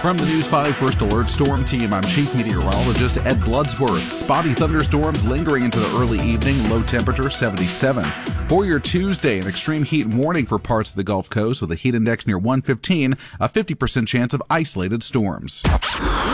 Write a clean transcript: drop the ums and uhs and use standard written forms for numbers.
From the News 5 First Alert Storm Team, I'm Chief Meteorologist Ed Bloodsworth. Spotty thunderstorms lingering into the early evening, low temperature 77. For your Tuesday, an extreme heat warning for parts of the Gulf Coast with a heat index near 115, a 50% chance of isolated storms.